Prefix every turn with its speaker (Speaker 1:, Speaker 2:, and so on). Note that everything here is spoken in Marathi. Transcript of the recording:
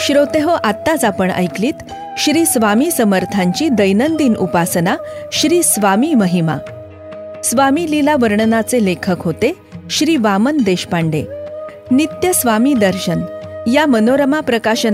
Speaker 1: श्रोतेहो, आत्ताच आपण ऐकलीत श्री स्वामी समर्थांची दैनंदिन उपासना, श्री स्वामी महिमा. स्वामी लीला वर्णनाचे लेखक होते श्री वामन देशपांडे. नित्य स्वामी दर्शन या मनोरमा प्रकाशन